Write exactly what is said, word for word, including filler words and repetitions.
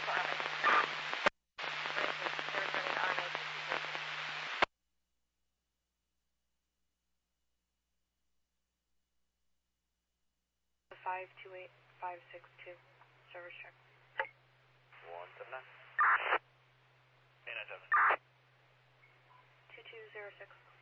five two eight five six two, service check. one seven nine. eight nine seven. two two zero six.